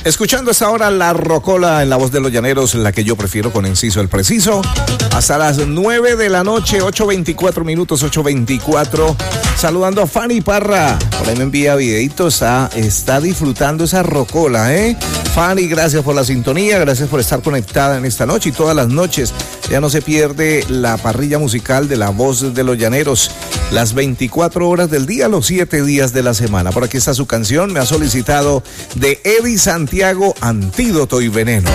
Escuchando esta hora la rocola en la voz de los llaneros, la que yo prefiero con Enciso el Preciso. Hasta las 9 de la noche, 8:24 minutos, 8:24. Saludando a Fanny Parra. Por ahí me envía videito, está disfrutando esa rocola, ¿eh? Fanny, gracias por la sintonía, gracias por estar conectada en esta noche y todas las noches. Ya no se pierde la parrilla musical de la voz de los llaneros. Las 24 horas del día, los 7 días de la semana. Por aquí está su canción, me ha solicitado de Eddie Santiago, Antídoto y Veneno.